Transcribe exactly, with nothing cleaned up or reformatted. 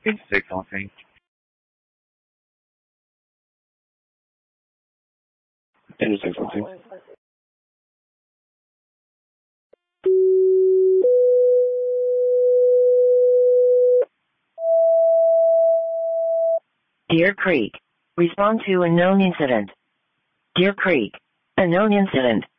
Say something. Can you say something? Deer Creek. Respond to a known incident. Deer Creek. A known incident.